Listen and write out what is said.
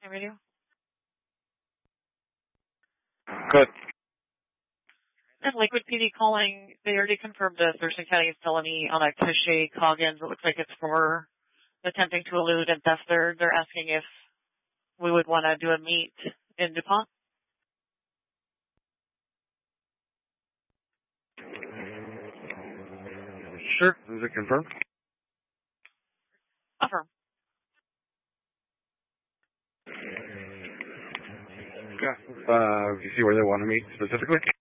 Radio. Good. And Lakewood PD calling. They already confirmed a Thurston County felony on a Cachet Coggins. It looks like it's for attempting to elude and theft. They're asking if we would want to do a meet in DuPont. Sure. Is it confirmed? Affirm. Yeah. You see where they want to meet specifically?